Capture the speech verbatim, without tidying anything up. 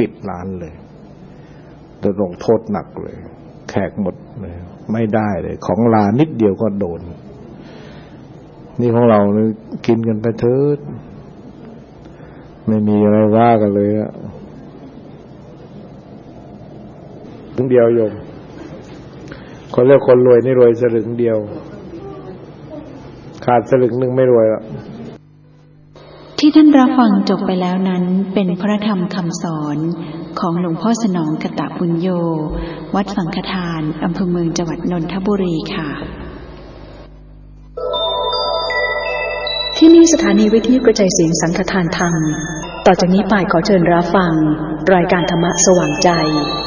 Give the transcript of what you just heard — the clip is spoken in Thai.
ปิดร้านเลยจะลงโทษหนักเลยแขกหมดเลยไม่ได้เลยของลานิดเดียวก็โดนนี่ของเราเนี่ยกินกันไปเถิดไม่มีอะไรว่ากันเลยอะถึงเดียวโยมคนเรียกคนรวยนี่รวยสลึงเดียวขาดสลึงหนึ่งไม่รวยละที่ท่านรับฟังจบไปแล้วนั้นเป็นพระธรรมคำสอนของหลวงพ่อสนองกตปุญโญวัดสังฆทานอำเภอเมืองจังหวัดนนทบุรีค่ะที่นี่สถานีวิทยุกระจายเสียงสังฆทานธรรมต่อจากนี้ไปขอเชิญรับฟังรายการธรรมะสว่างใจ